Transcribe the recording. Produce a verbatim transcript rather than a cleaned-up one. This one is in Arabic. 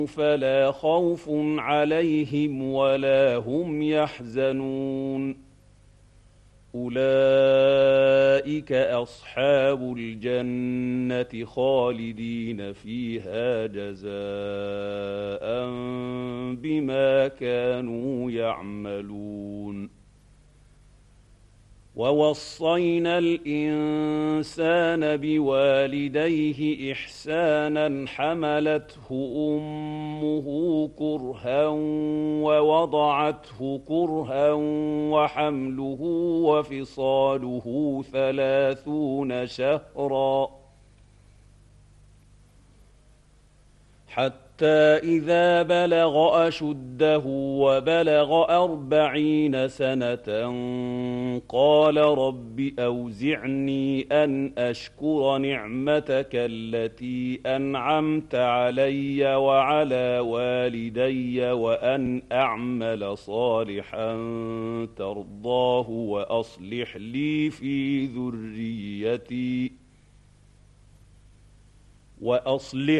فلا خوف عليهم ولا هم يحزنون أولئك أصحاب الجنة خالدين فيها جزاء بما كانوا يعملون ووصينا الإنسان بوالديه إحسانا حملته أمه كرها ووضعته كرها وحمله وفصاله ثلاثون شهرا حتى إذا بلغ أشده وبلغ أربعين سنة قال رب أوزعني أن أشكر نعمتك التي أنعمت علي وعلى والدي وأن أعمل صالحا ترضاه وأصلح لي في ذريتي وأصلح